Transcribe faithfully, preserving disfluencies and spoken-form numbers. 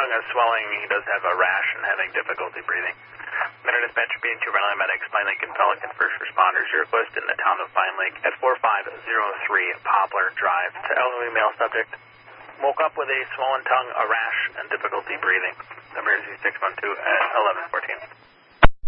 tongue is swelling. He does have a rash and having difficulty breathing. Minute dispatcher B and two Rhode Island medics, Pine Lake and Pelican first responders. Your request in the town of Pine Lake at four five zero three Poplar Drive. To elderly male subject. Woke up with a swollen tongue, a rash, and difficulty breathing. Emergency six one two at eleven fourteen.